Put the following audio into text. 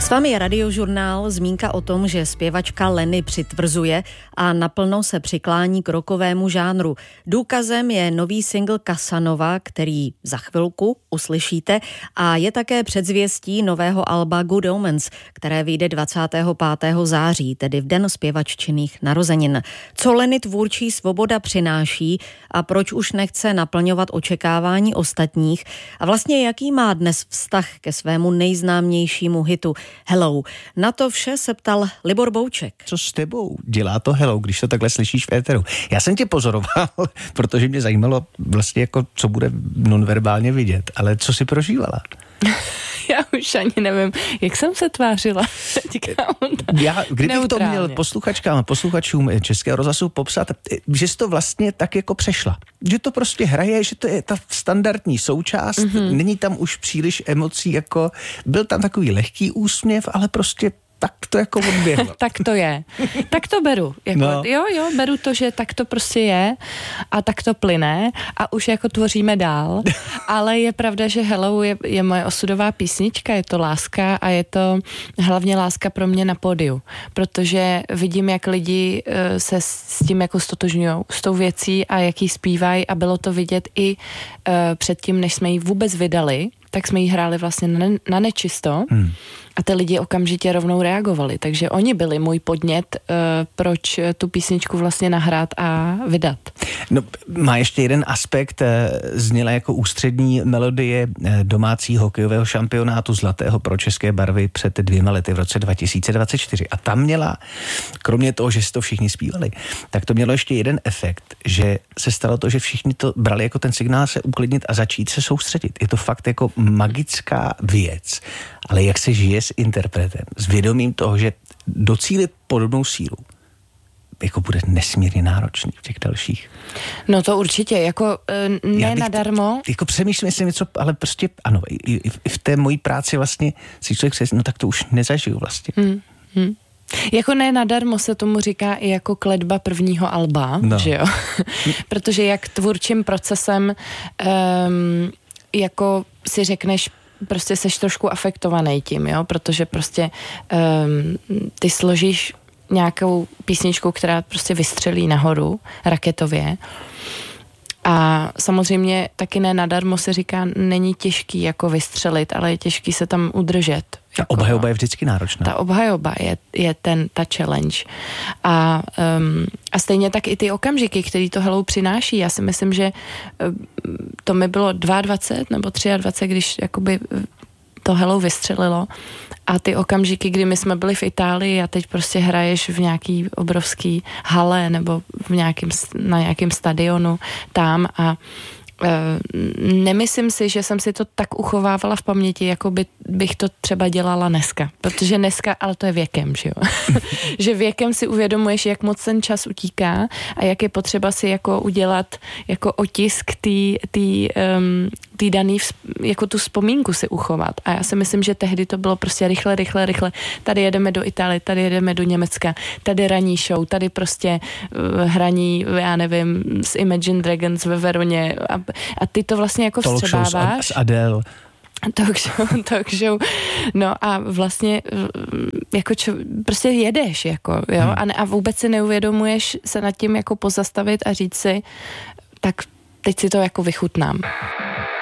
S vámi je Radiožurnál, zmínka o tom, že zpěvačka Lenny přitvrzuje a naplno se přiklání k rockovému žánru. Důkazem je nový single Casanova, který za chvilku uslyšíte, a je také předzvěstí nového alba Good Omens, které vyjde 25. září, tedy v den zpěvaččinných narozenin. Co Lenny tvůrčí svoboda přináší a proč už nechce naplňovat očekávání ostatních a vlastně jaký má dnes vztah ke svému nejznámějšímu hitu Hello. Na to vše se ptal Libor Bouček. Co s tebou dělá to Hello, když to takhle slyšíš v éteru? Já jsem tě pozoroval, protože mě zajímalo vlastně jako, co bude nonverbálně vidět, ale co jsi prožívala? Já už ani nevím, jak jsem se tvářila. Kdybych to měl posluchačkám a posluchačům Českého rozhlasu popsat, že jsi to vlastně tak jako přešla. Že to prostě hraje, že to je ta standardní součást, není tam už příliš emocí, jako byl tam takový lehký úsměv, ale prostě tak to jako odběhlo. Tak to je. Tak to beru. Jako, no. Jo, beru to, že tak to prostě je a tak to plyne a už jako tvoříme dál. Ale je pravda, že Hello je moje osudová písnička, je to láska a je to hlavně láska pro mě na pódiu. Protože vidím, jak lidi se s tím jako stotožňujou, s tou věcí a jak jí zpívají a bylo to vidět i předtím, než jsme ji vůbec vydali, tak jsme ji hráli vlastně na nečisto a ty lidi okamžitě rovnou reagovali. Takže oni byli můj podnět, proč tu písničku vlastně nahrát a vydat. No, má ještě jeden aspekt, zněla jako ústřední melodie domácího hokejového šampionátu zlatého pro české barvy před 2 lety v roce 2024. A tam měla, kromě toho, že si to všichni zpívali, tak to mělo ještě jeden efekt, že se stalo to, že všichni to brali jako ten signál se uklidnit a začít se soustředit. Je to fakt jako magická věc, ale jak se žije s interpretem, s vědomím toho, že docílit podobnou sílu jako bude nesmírně náročný v těch dalších. No to určitě, jako ne nadarmo. Jako přemýšlím, jestli něco, ale prostě ano, i v té mojí práci vlastně si člověk se, no tak to už nezažiju vlastně. Jako ne nadarmo se tomu říká i jako kletba prvního alba, že jo? Protože jak tvůrčím procesem jako si řekneš, prostě seš trošku afektovaný tím, jo? Protože prostě ty složíš nějakou písničku, která prostě vystřelí nahoru raketově. A samozřejmě taky ne nadarmo se říká, není těžký jako vystřelit, ale je těžký se tam udržet. Ta obhajoba je vždycky náročná. Ta obhajoba je ta challenge. A stejně tak i ty okamžiky, který to Hello přináší. Já si myslím, že to mi bylo 22 nebo 23, když jakoby to Hello vystřelilo. A ty okamžiky, kdy my jsme byli v Itálii a teď prostě hraješ v nějaký obrovský hale nebo na nějakém stadionu tam a nemyslím si, že jsem si to tak uchovávala v paměti, jako bych to třeba dělala dneska. Protože dneska, ale to je věkem, že jo? Že věkem si uvědomuješ, jak moc ten čas utíká a jak je potřeba si jako udělat jako otisk tý daný, jako tu vzpomínku si uchovat. A já si myslím, že tehdy to bylo prostě rychle. Tady jedeme do Itálie, tady jedeme do Německa, tady ranní show, tady prostě hraní, já nevím, s Imagine Dragons ve Veroně a ty to vlastně jako vstřebáváš. S Adele. Talk show. No a vlastně jako prostě jedeš, jako, jo, a vůbec si neuvědomuješ se nad tím jako pozastavit a říct si, tak teď si to jako vychutnám.